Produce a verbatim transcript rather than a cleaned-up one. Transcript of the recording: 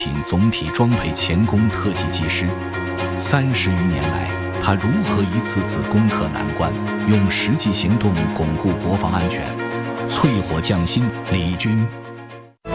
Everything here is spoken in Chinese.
品总体装配前攻特级技师。三十余年来，他如何一次次攻克难关，用实际行动巩固国防安全？淬火匠心，李军。